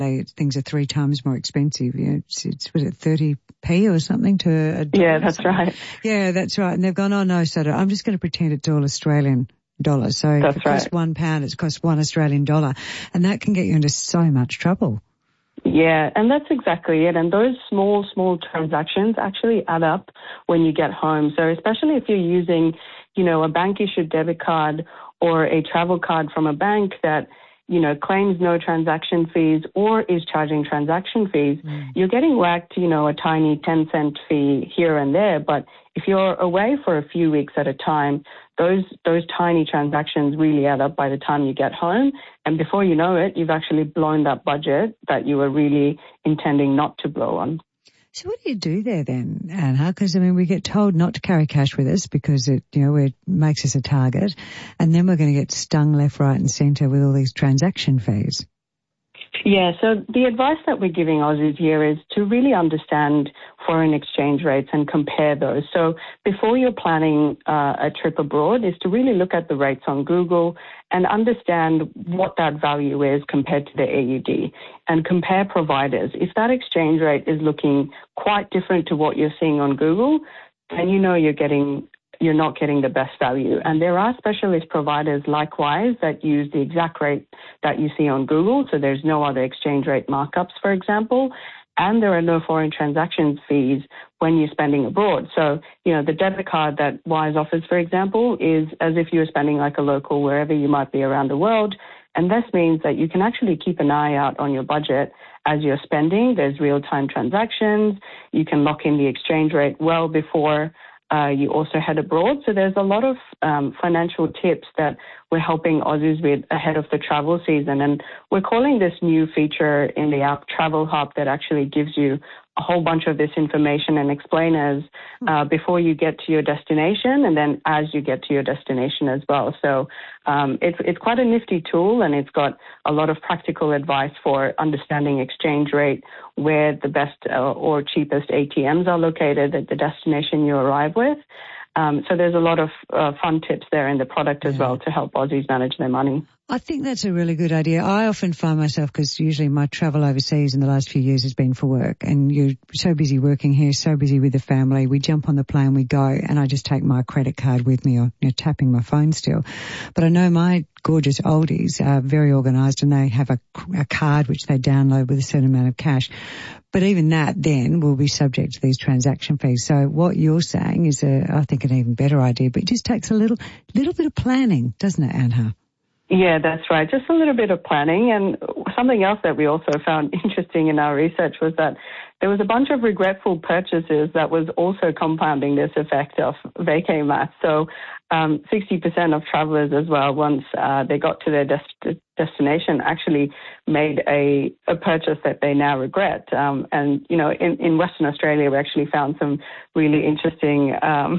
things are 3 times more expensive. You know, it's was it 30p or something to a dollar? Yeah, that's right. Yeah, that's right. And they've gone, oh no, so I'm just going to pretend it's all Australian dollars. So if it costs £1, it costs $1 Australian dollar. And that can get you into so much trouble. Yeah, and that's exactly it. And those small transactions actually add up when you get home. So especially if you're using, you know, a bank-issued debit card or a travel card from a bank that, you know, claims no transaction fees or is charging transaction fees, you're getting whacked, you know, a tiny 10-cent fee here and there. But if you're away for a few weeks at a time, those tiny transactions really add up by the time you get home. And before you know it, you've actually blown that budget that you were really intending not to blow on. So what do you do there then, Anha? Because, I mean, we get told not to carry cash with us because it, you know, it makes us a target. And then we're going to get stung left, right and centre with all these transaction fees. Yeah, so the advice that we're giving Aussies here is to really understand foreign exchange rates and compare those. So before you're planning a trip abroad is to really look at the rates on Google and understand what that value is compared to the AUD and compare providers. If that exchange rate is looking quite different to what you're seeing on Google, then you know you're not getting the best value. And there are specialist providers likewise that use the exact rate that you see on Google. So there's no other exchange rate markups, for example. And there are no foreign transaction fees when you're spending abroad. So, you know, the debit card that Wise offers, for example, is as if you were spending like a local wherever you might be around the world. And this means that you can actually keep an eye out on your budget as you're spending. There's real-time transactions. You can lock in the exchange rate well before you also head abroad. So there's a lot of financial tips that we're helping Aussies with ahead of the travel season. And we're calling this new feature in the app Travel Hub that actually gives you a whole bunch of this information and explainers before you get to your destination and then as you get to your destination as well. So it's quite a nifty tool, and it's got a lot of practical advice for understanding exchange rate, where the best or cheapest ATMs are located at the destination you arrive with. So there's a lot of fun tips there in the product as well to help Aussies manage their money. I think that's a really good idea. I often find myself, because usually my travel overseas in the last few years has been for work, and you're so busy working here, so busy with the family. We jump on the plane, we go, and I just take my credit card with me, or tapping my phone still. But I know my gorgeous oldies are very organised, and they have a card which they download with a certain amount of cash. But even that then will be subject to these transaction fees. So what you're saying is, I think, an even better idea, but it just takes a little bit of planning, doesn't it, Anha? Yeah, that's right. Just a little bit of planning. And something else that we also found interesting in our research was that there was a bunch of regretful purchases that was also compounding this effect of vacay math. So 60% of travelers as well, once they got to their destination, actually made a purchase that they now regret. And, you know, in Western Australia, we actually found some really interesting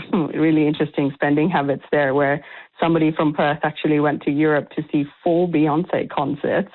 spending habits there, where somebody from Perth actually went to Europe to see 4 Beyonce concerts.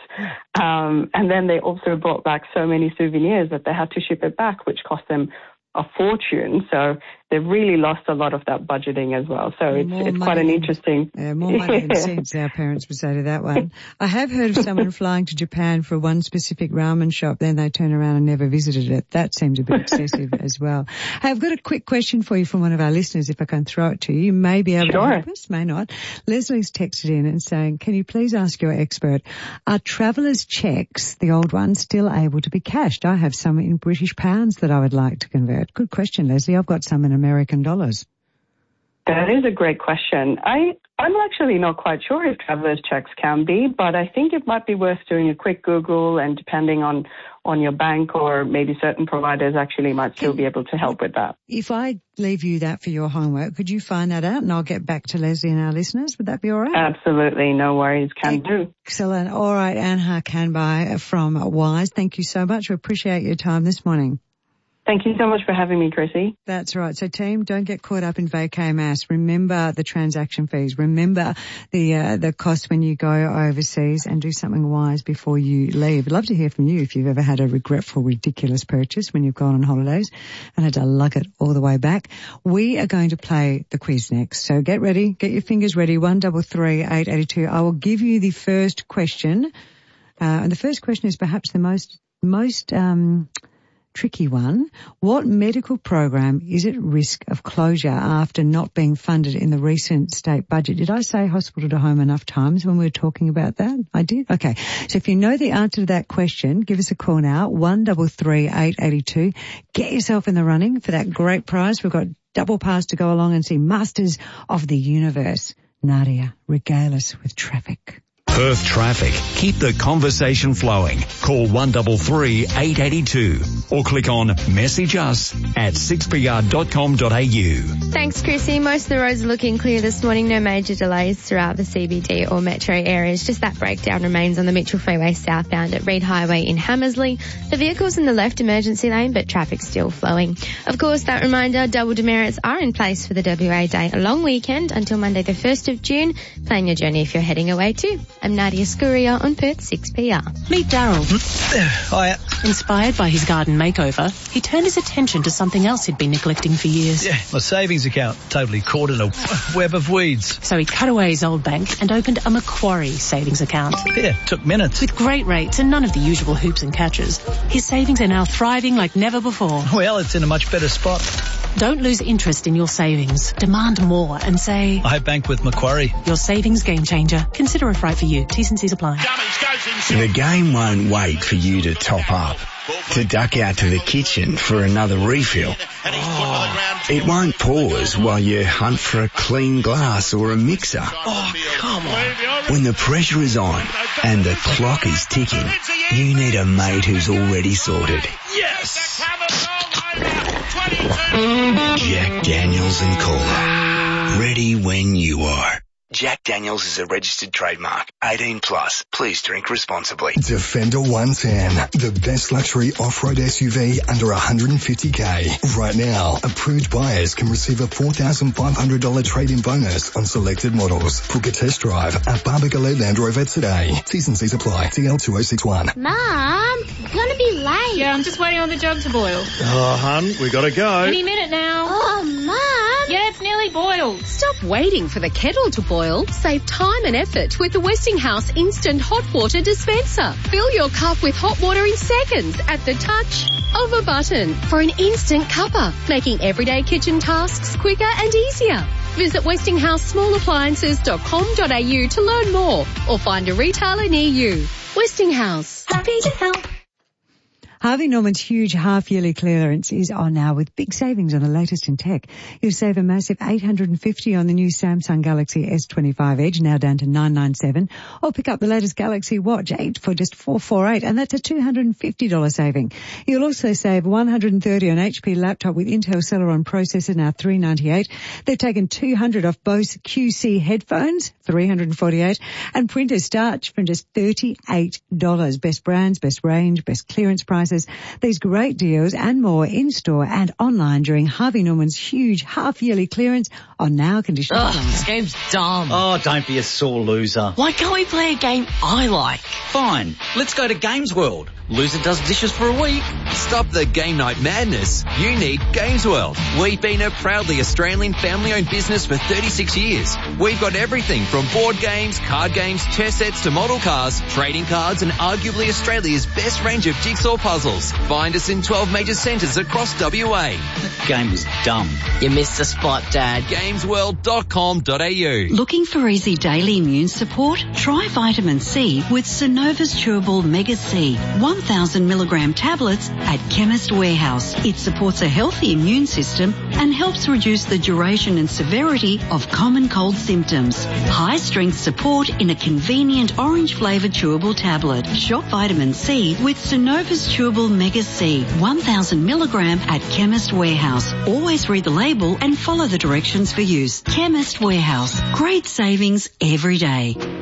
And then they also brought back so many souvenirs that they had to ship it back, which cost them a fortune. So they've really lost a lot of that budgeting as well. So it's quite an interesting... more money than sense, our parents would say to that one. I have heard of someone flying to Japan for one specific ramen shop, then they turn around and never visited it. That seems a bit excessive as well. Hey, I've got a quick question for you from one of our listeners, if I can throw it to you. You may be able to help us, may not. Leslie's texted in and saying, can you please ask your expert, are travellers' cheques, the old ones, still able to be cashed? I have some in British pounds that I would like to convert. Good question, Leslie. I've got some in American dollars. That is a great question. I'm actually not quite sure if travelers' checks can be, but I think it might be worth doing a quick Google, and depending on your bank or maybe certain providers actually might still be able to help with that. If I leave you that for your homework, could you find that out and I'll get back to Leslie and our listeners? Would that be all right? Absolutely. No worries. Can do. Excellent. All right. Anha Kanbai from Wise, thank you so much. We appreciate your time this morning. Thank you so much for having me, Chrissy. That's right. So team, don't get caught up in vacay mass. Remember the transaction fees. Remember the cost when you go overseas, and do something wise before you leave. I'd love to hear from you if you've ever had a regretful, ridiculous purchase when you've gone on holidays and had to lug it all the way back. We are going to play the quiz next. So get ready. Get your fingers ready. 133 882. I will give you the first question And the first question is perhaps the most tricky one. What medical program is at risk of closure after not being funded in the recent state budget? Did I say hospital to home enough times when we were talking about that? I did? Okay. So if you know the answer to that question, give us a call now, 133 882. Get yourself in the running for that great prize. We've got double pass to go along and see Masters of the Universe. Nadia, regale us with traffic. Perth traffic. Keep the conversation flowing. Call 133 882 or click on message us at 6pr.com.au. Thanks, Chrissy. Most of the roads are looking clear this morning. No major delays throughout the CBD or metro areas. Just that breakdown remains on the Mitchell Freeway southbound at Reid Highway in Hammersley. The vehicle's in the left emergency lane, but traffic's still flowing. Of course, that reminder, double demerits are in place for the WA Day, a long weekend until Monday the 1st of June. Plan your journey if you're heading away too. I'm Nadia Scuria on Perth 6PR. Meet Daryl. Hiya. Inspired by his garden makeover, he turned his attention to something else he'd been neglecting for years. Yeah, my savings account totally caught in a web of weeds. So he cut away his old bank and opened a Macquarie savings account. Yeah, took minutes. With great rates and none of the usual hoops and catches, his savings are now thriving like never before. Well, it's in a much better spot. Don't lose interest in your savings. Demand more and say, I bank with Macquarie. Your savings game changer. Consider if right for you. T's and C's apply. The game won't wait for you to top up, to duck out to the kitchen for another refill. It won't pause while you hunt for a clean glass or a mixer. Oh, come on. When the pressure is on and the clock is ticking, you need a mate who's already sorted. Yes! Jack Daniels and Cola. Ready when you are. Jack Daniels is a registered trademark. 18 plus. Please drink responsibly. Defender 110, the best luxury off-road SUV under $150K. Right now, approved buyers can receive a $4,500 trade-in bonus on selected models. Book a test drive at Barbagaloo Land Rover today. T's and C's apply. TL2061. Mom, I'm gonna be late. Yeah, I'm just waiting on the jug to boil. Oh, hun, we gotta go. Any minute now. Oh, Mom. Yeah, it's nearly boiled. Stop waiting for the kettle to boil. Save time and effort with the Westinghouse Instant Hot Water Dispenser. Fill your cup with hot water in seconds at the touch of a button for an instant cuppa, making everyday kitchen tasks quicker and easier. Visit WestinghouseSmallAppliances.com.au to learn more or find a retailer near you. Westinghouse. Happy to help. Harvey Norman's huge half-yearly clearance is on now with big savings on the latest in tech. You'll save a massive $850 on the new Samsung Galaxy S25 Edge, now down to $997, or pick up the latest Galaxy Watch 8 for just $448, and that's a $250 saving. You'll also save $130 on HP laptop with Intel Celeron processor, now $398. They've taken $200 off Bose QC headphones, $348, and printers start from just $38. Best brands, best range, best clearance prices. These great deals and more in-store and online during Harvey Norman's huge half-yearly clearance on now conditions. This game's dumb. Oh, don't be a sore loser. Why can't we play a game I like? Fine, let's go to Games World. Loser does dishes for a week. Stop the game night madness. You need Games World. We've been a proudly Australian family-owned business for 36 years. We've got everything from board games, card games, chess sets to model cars, trading cards, and arguably Australia's best range of jigsaw puzzles. Find us in 12 major centres across WA. That game was dumb. You missed the spot, Dad. Gamesworld.com.au. Looking for easy daily immune support? Try vitamin C with Synova's Chewable Mega C. 1,000 milligram tablets at Chemist Warehouse. It supports a healthy immune system and helps reduce the duration and severity of common cold symptoms. High strength support in a convenient orange flavoured chewable tablet. Shop vitamin C with Synova's Chewable Mega C. 1,000 milligram at Chemist Warehouse. Always read the label and follow the directions for use. Chemist Warehouse. Great savings every day.